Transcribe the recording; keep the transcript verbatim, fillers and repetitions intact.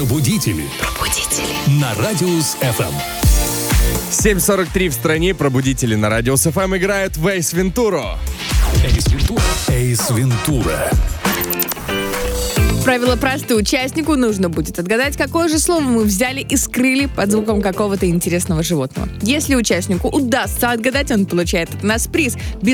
Пробудители. Пробудители. На Радиус эф эм. семь сорок три в стране. Пробудители на Радиус эф эм играют в Эйс Вентуру. Эйс Вентура. Эйс Вентура. Правила просты. Участнику нужно будет отгадать, какое же слово мы взяли и скрыли под звуком какого-то интересного животного. Если участнику удастся отгадать, он получает от нас приз.